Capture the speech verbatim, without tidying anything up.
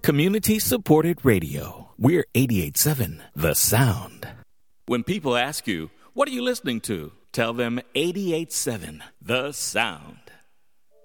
Community-supported radio. We're eighty-eight point seven The Sound. When people ask you, what are you listening to? Tell them eighty-eight point seven The Sound.